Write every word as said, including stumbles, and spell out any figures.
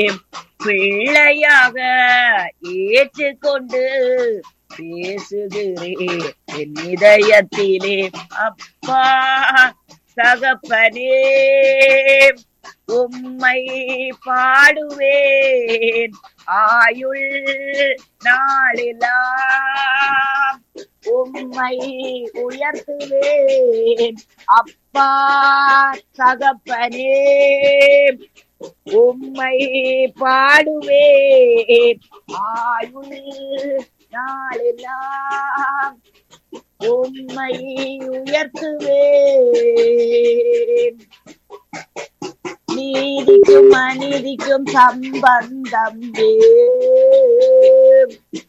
பிள்ளையாக ஏற்றுக்கொண்டு பேசுகிறேன் என் இதயத்திலே. அப்பா தகப்பனே உம்மை பாடுவேன் ஆயுள் நாளெல்லாம், உம்மை உயர்த்துவேன் அப்பா தகப்பனே உம்மை பாடுவேன் ஆயுள் நாளெல்லாம், உம்மை உயர்த்துவேன். நீதிக்கும் அநீதிக்கும் சம்பந்தம்